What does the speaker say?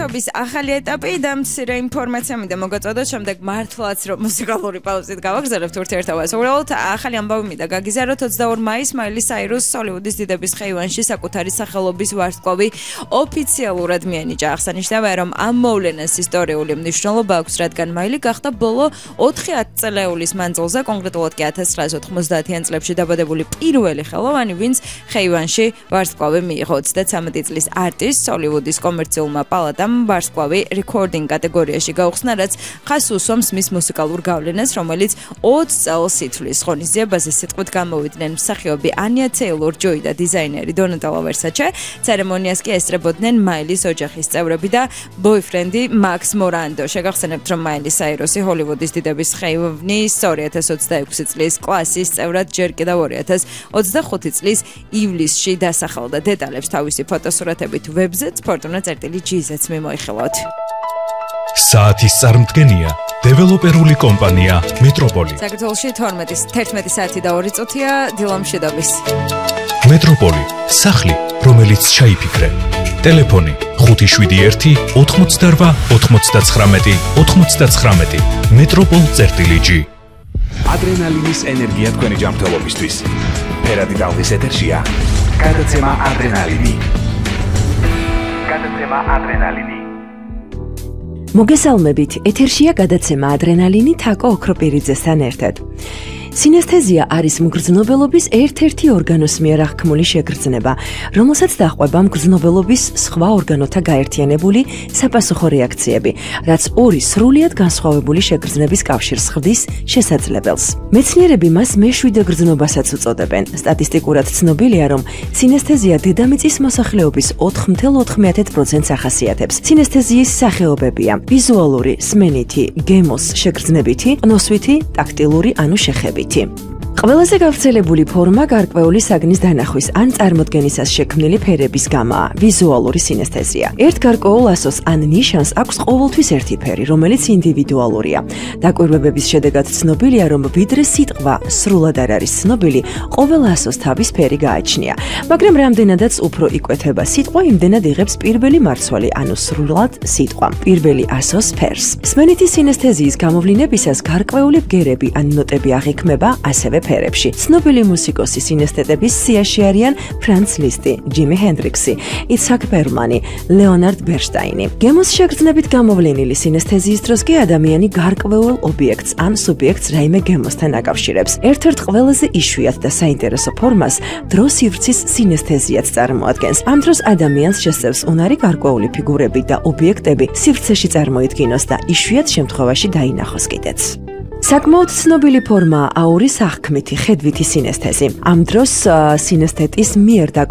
ურთიერთობის ახალი ეტაპი და მცირე ინფორმაცია მინდა მოგაწოდოთ, შემდეგ მართლაც რომ მუსიკალური პაუზით გავაგზავნებთ ურთიერთობას. უბრალოდ ახალი ამბავი მინდა გაგიზარდოთ 22 მაისს მაილი საირუს ჰოლივუდის დიდების ხეივანში საკუთარი სახელობის ვარსკვლავი ოფიციალურად მიენიჭა. აღსანიშნავია, რომ ამ მოვლენას ისტორიული მნიშვნელობა აქვს, რადგან მაილი გახდა ბოლო 4 წლეულის მანძილზე, კონკრეტულად კი 1990-იან წლებში დაბადებული პირველი ხელოვანი, ვინც ხეივანში ვარსკვლავი მიიღო. 33 წლის არტისტს ჰოლივუდის კომერციულმა პალატამ ვარსკვლავი რეკორდინგ კატეგორიაში გაუხსნა, რაც ხაზს უსვამს მის მუსიკალურ გავლენას, რომელიც 20 წელს ითვლის. ღონისძიებაზე სიტყვით გამოვიდნენ მსახიობი ანია თეილორ-ჯოი და დიზაინერი დონატელა ვერსაჩე. ცერემონიას კი ესწრებოდნენ მაილის ოჯახის წევრები და ბოიფრენდი მაქს მორანდო. შეგახსენებთ, რომ მაილი საირუსი ჰოლივუდის დიდების ხეივნის 2026 წლის კლასის წევრად ჯერ კიდევ 2025 წლის ივლისში დასახელდა. დეტალებს თავისი ფოტოსურათებით ვებზე sport.gz-ს მიმოიხილოთ. საათის წარმდგენია დეველოპერული კომპანია მეტროპოლი. საქართველოში 11 საათი და 2 წუთია დილამშვიდობის. მეტროპოლი, სახლი, რომელიც ჩაიფიქრე. ტელეფონი 571 88 99 99. metropol.g. ადრენალინის ენერგია თქვენი ჯანმრთელობისთვის. ფერადი ტალღის ეთერშია. გადაცემა ადრენალინი. მოგესალმებით, ეთერშია გადაცემა ადრენალინი თაკო ოქროპირიძესთან ერთად. სინესთეზია არის მგრძნობელობის ერთ-ერთი ორგანოს მიერ აღქმული შეგრძნება, რომელსაც დაჰყვება მგრძნობელობის სხვა ორგანოთა გაერთიანებული საპასუხო რეაქციები, რაც ორი სრულიად განსხვავებული შეგრძნების კავშირს ხდის შესაძლებელს. მეცნიერები მას მეშვიდე გრძნობასაც უწოდებენ. სტატისტიკურად ცნობილია, რომ სინესთეზია დედამიწის მოსახლეობის 4,4% ახასიათებს. სინესთეზიის სახეობებია: ვიზუალური, სმენითი, გემოს შეგრძნებითი, ნოსვითი, ტაქტილური ანუ შეხები. ყველაზე გავრცელებული ფორმა გარკვეული საგნის დანახვის ან წარმოდგენისას შექმნილი ფერების გამაა, ვიზუალური სინესთეზია. ერთ გარკვეულ ასოს ან ნიშანს აქვს ყოველთვის ერთი ფერი, რომელიც ინდივიდუალურია. დაკვირვებების შედეგად ცნობილია, რომ ვიდრე სიტყვა სრულად არ არის ცნობილი, ყოველ ასოს თავის ფერი გააჩნია. მაგრამ რამდენადაც უფრო იკვეთება სიტყვა, იმდენად იღებს პირველი მარცვალი, ანუ სრულად სიტყვა, პირველი ასოს ფერს. სმენითი სინესთეზიის გამოვლინებისას გარკვეული ბგერები ან ნოტები აღიქმება ასევე ფერებში. ცნობილი მუსიკოსი სინესთეტების სიაში არიან ფრანც ლისტი, ჯიმი ჰენდრიქსი, იცჰაკ პერლმანი, ლეონარდ ბერშტაინი. გემოს შეგრძნებით გამოვლენილი სინესთეზიის დროს კი ადამიანი გარკვეულ ობიექტს ან სუბიექტს რაიმე გემოსთან აკავშირებს. ერთ-ერთ ყველაზე იშვიათ და საინტერესო ფორმას დრო-სივრცის სინესთეზიაც წარმოადგენს. ამ დროს ადამიანს შესწევს უნარი გარკვეული ფიგურები და ობიექტები სივრცეში წარმოიდგინოს და იშვიათ შემთხვევაში დაინახოს კიდეც. საკმაოდ ცნობილი ფორმაა აურის აღქმითი ხედვითი სინესთეზი. ამ დროს სინესთეტის მიერ